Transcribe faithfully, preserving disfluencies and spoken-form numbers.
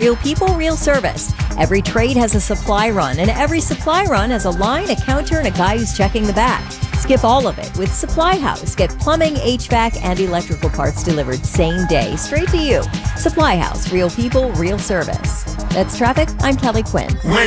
Real people, real service. Every trade has a supply run, and every supply run has a line, a counter, and a guy who's checking the back. Skip all of it with Supply House. Get plumbing, H V A C, and electrical parts delivered same day, straight to you. Supply House, real people, real service. That's traffic. I'm Kelly Quinn. When